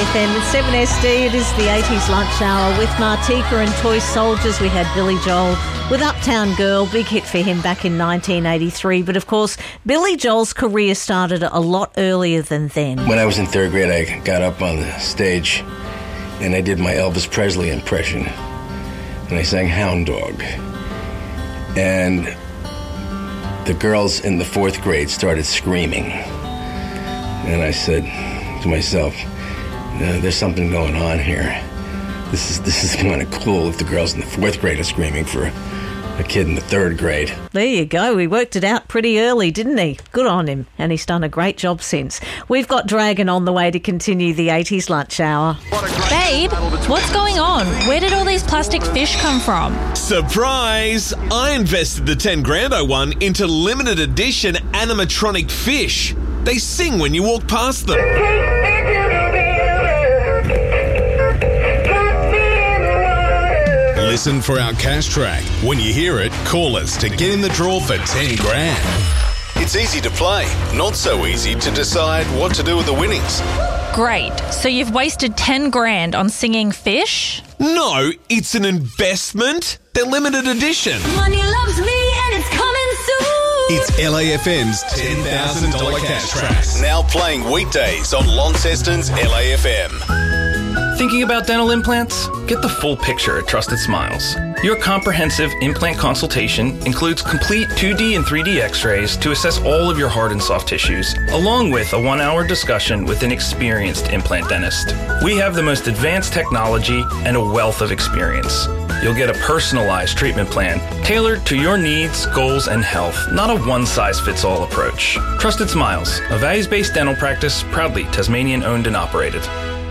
FM with 7SD. It is the 80s lunch hour with Martika and Toy Soldiers. We had Billy Joel with Uptown Girl, big hit for him back in 1983. But of course, Billy Joel's career started a lot earlier than then. When I was in third grade, I got up on the stage and I did my Elvis Presley impression. And I sang Hound Dog. And the girls in the fourth grade started screaming. And I said to myself, there's something going on here. This is kind of cool if the girls in the fourth grade are screaming for a kid in the third grade. There you go. He worked it out pretty early, didn't he? Good on him. And he's done a great job since. We've got Dragon on the way to continue the 80s lunch hour. Babe, what's going on? Where did all these plastic fish come from? Surprise! I invested the 10 grand I won into limited edition animatronic fish. They sing when you walk past them. Listen for our cash track. When you hear it, call us to get in the draw for 10 grand. It's easy to play, not so easy to decide what to do with the winnings. Great. So you've wasted 10 grand on singing fish? No, it's an investment. They're limited edition. Money loves me and it's coming soon. It's LAFM's $10,000 cash track. Now playing weekdays on Launceston's LAFM. Thinking about dental implants? Get the full picture at Trusted Smiles. Your comprehensive implant consultation includes complete 2D and 3D x-rays to assess all of your hard and soft tissues, along with a 1-hour discussion with an experienced implant dentist. We have the most advanced technology and a wealth of experience. You'll get a personalized treatment plan tailored to your needs, goals, and health, not a one-size-fits-all approach. Trusted Smiles, a values-based dental practice, proudly Tasmanian-owned and operated.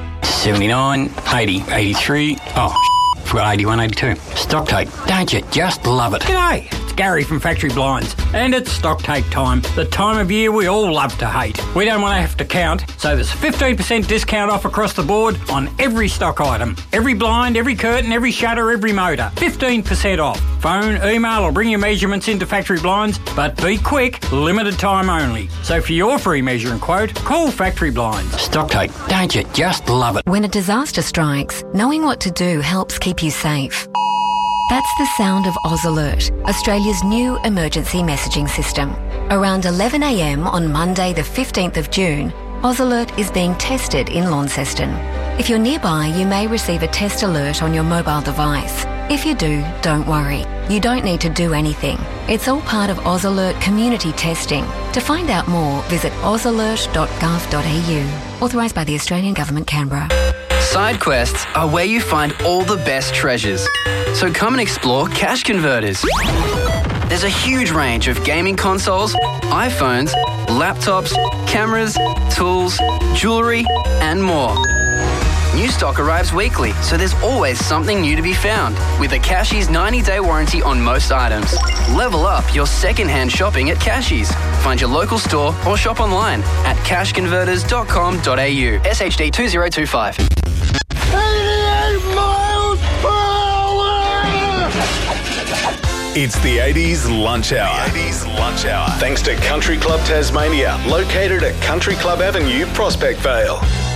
79, 80, 83, forgot 81, 82. Stock take, don't you just love it? G'day, it's Gary from Factory Blinds, and it's stock take time, the time of year we all love to hate. We don't want to have to count, so there's 15% discount off across the board on every stock item. Every blind, every curtain, every shutter, every motor. 15% off. Phone, email or bring your measurements into Factory Blinds, but be quick, limited time only. So for your free measuring quote, call Factory Blinds. Stock take, don't you just love it? When a disaster strikes, knowing what to do helps keep you safe. That's the sound of Oz Alert, Australia's new emergency messaging system. Around 11 a.m. on Monday the 15th of June, Oz Alert is being tested in Launceston. If you're nearby, you may receive a test alert on your mobile device. If you do, don't worry. You don't need to do anything. It's all part of Oz Alert community testing. To find out more, visit ozalert.gov.au. Authorised by the Australian Government, Canberra. Side quests are where you find all the best treasures. So come and explore Cash Converters. There's a huge range of gaming consoles, iPhones, laptops, cameras, tools, jewellery, and more. New stock arrives weekly, so there's always something new to be found. With a Cashies 90-day warranty on most items. Level up your second-hand shopping at Cashies. Find your local store or shop online at cashconverters.com.au. SHD 2025. 88 miles per hour! It's the 80s lunch hour. The 80s lunch hour. Thanks to Country Club Tasmania, located at Country Club Avenue, Prospect Vale.